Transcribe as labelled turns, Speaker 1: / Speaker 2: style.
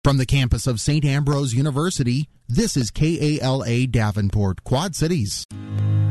Speaker 1: From the campus of St. Ambrose University, this is KALA Davenport, Quad Cities.